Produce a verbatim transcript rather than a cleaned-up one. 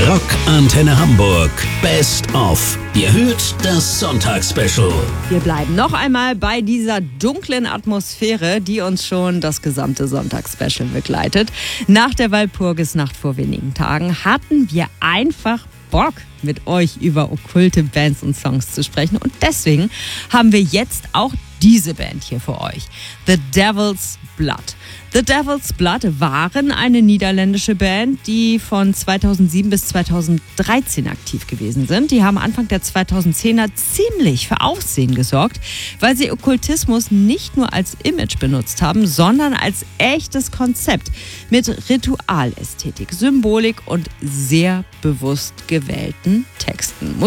Rock Antenne Hamburg Best of. Ihr hört das Sonntagsspecial. Wir bleiben noch einmal bei dieser dunklen Atmosphäre, die uns schon das gesamte Sonntagsspecial begleitet. Nach der Walpurgisnacht vor wenigen Tagen hatten wir einfach Bock, mit euch über okkulte Bands und Songs zu sprechen. Und deswegen haben wir jetzt auch diese Band hier für euch. The Devil's Blood. The Devil's Blood waren eine niederländische Band, die von zweitausendsieben bis zweitausenddreizehn aktiv gewesen sind. Die haben Anfang der zweitausendzehner ziemlich für Aufsehen gesorgt, weil sie Okkultismus nicht nur als Image benutzt haben, sondern als echtes Konzept mit Ritualästhetik, Symbolik und sehr bewusst gewählten Texten.